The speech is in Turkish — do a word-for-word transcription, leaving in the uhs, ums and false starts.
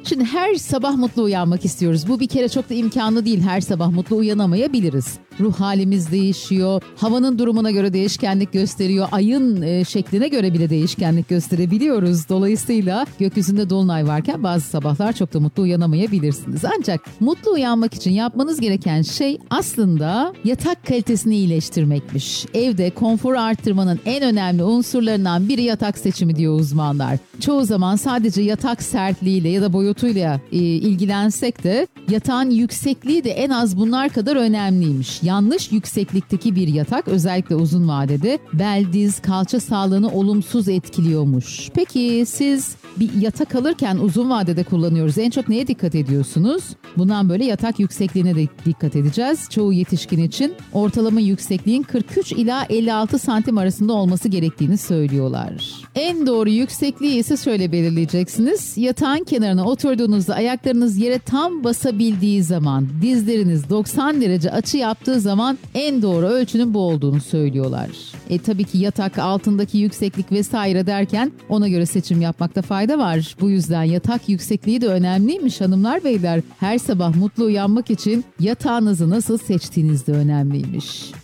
Şimdi her sabah mutlu uyanmak istiyoruz. Bu bir kere çok da imkanlı değil. Her sabah mutlu uyanamayabiliriz. Ruh halimiz değişiyor. Havanın durumuna göre değişkenlik gösteriyor. Ayın e, şekline göre bile değişkenlik gösterebiliyoruz. Dolayısıyla gökyüzünde dolunay varken bazı sabahlar çok da mutlu uyanamayabilirsiniz. Ancak mutlu uyanmak için yapmanız gereken şey aslında yatak kalitesini iyileştirmekmiş. Evde konforu arttırmanın en önemli unsurlarından biri yatak seçimi diyor uzmanlar. Çoğu zaman sadece yatak sertliğiyle ya da boyutuyla e, ilgilensek de yatağın yüksekliği de en az bunlar kadar önemliymiş. Yanlış yükseklikteki bir yatak özellikle uzun vadede bel, diz, kalça sağlığını olumsuz etkiliyormuş. Peki siz bir yatak alırken uzun vadede kullanıyoruz. En çok neye dikkat ediyorsunuz? Bundan böyle yatak yüksekliğine de dikkat edeceğiz. Çoğu yetişkin için ortalama yüksekliğin kırk üç ila elli altı santim arasında olması gerektiğini söylüyorlar. En doğru yüksekliği ise şöyle belirleyeceksiniz. Yatağın kenarına oturduğunuzda ayaklarınız yere tam basabildiği zaman, dizleriniz doksan derece açı yaptığı zaman en doğru ölçünün bu olduğunu söylüyorlar. E tabii ki yatak altındaki yükseklik vesaire derken ona göre seçim yapmakta fayda var. Bu yüzden yatak yüksekliği de önemliymiş hanımlar beyler. Her sabah mutlu uyanmak için yatağınızı nasıl seçtiğiniz de önemliymiş.